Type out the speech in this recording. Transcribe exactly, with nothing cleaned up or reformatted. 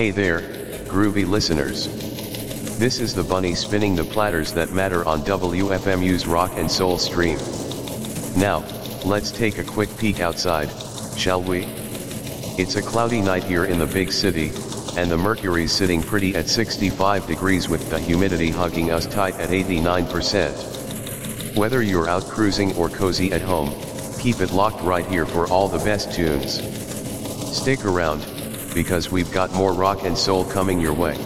Hey there, groovy listeners. This is the bunny spinning the platters that matter on W F M U's Rock and Soul stream. Now, let's take a quick peek outside, shall we? It's a cloudy night here in the big city, and the mercury's sitting pretty at sixty-five degrees with the humidity hugging us tight at eighty-nine percent. Whether you're out cruising or cozy at home, keep it locked right here for all the best tunes. Stick around, because we've got more rock and soul coming your way.